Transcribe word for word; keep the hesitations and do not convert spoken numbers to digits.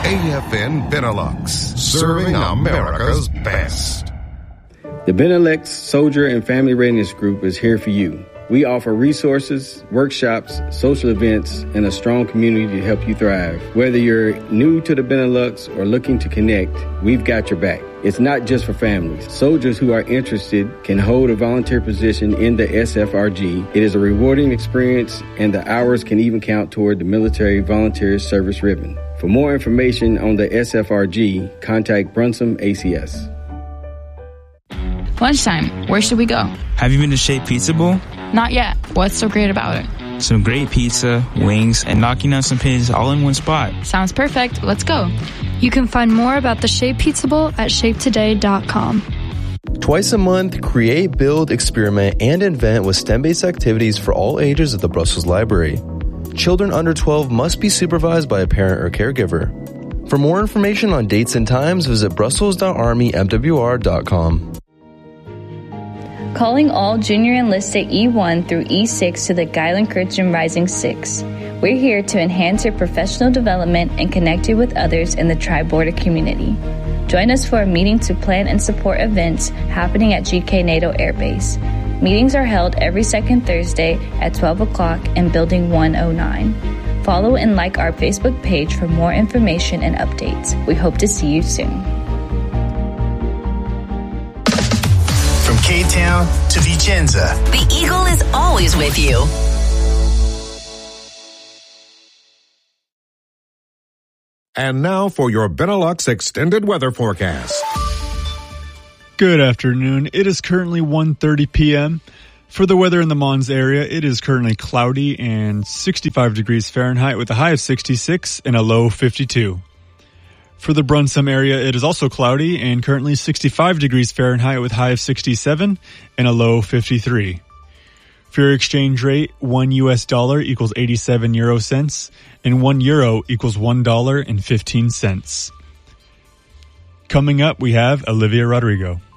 A F N Benelux, serving America's best. The Benelux Soldier and Family Readiness Group is here for you. We offer resources, workshops, social events, and a strong community to help you thrive. Whether you're new to the Benelux or looking to connect, we've got your back. It's not just for families. Soldiers who are interested can hold a volunteer position in the S F R G. It is a rewarding experience, and the hours can even count toward the Military Volunteer Service Ribbon. For more information on the S F R G, contact Brunsum A C S. Lunchtime, where should we go? Have you been to Shea Pizza Bowl? Not yet. What's so great about it? Some great pizza, wings, and knocking down some pennies all in one spot. Sounds perfect. Let's go. You can find more about the Shape Pizza Bowl at shape today dot com. Twice a month, create, build, experiment, and invent with STEM-based activities for all ages at the Brussels Library. Children under twelve must be supervised by a parent or caregiver. For more information on dates and times, visit brussels dot army m w r dot com. Calling all junior enlisted E one through E six to the Geilenkirchen Rising Six. We're here to enhance your professional development and connect you with others in the tri-border community. Join us for a meeting to plan and support events happening at G K NATO Air Base. Meetings are held every second Thursday at twelve o'clock in Building one oh nine. Follow and like our Facebook page for more information and updates. We hope to see you soon. From K-Town to Vicenza, the Eagle is always with you. And now for your Benelux extended weather forecast. Good afternoon. It is currently one thirty p.m. For the weather in the Mons area, it is currently cloudy and sixty-five degrees Fahrenheit with a high of sixty-six and a low fifty-two. For the Brunsum area, it is also cloudy and currently sixty-five degrees Fahrenheit with a high of sixty-seven and a low fifty-three. For your exchange rate, one U S dollar equals eighty-seven euro cents and one euro equals one dollar and fifteen cents. Coming up, we have Olivia Rodrigo.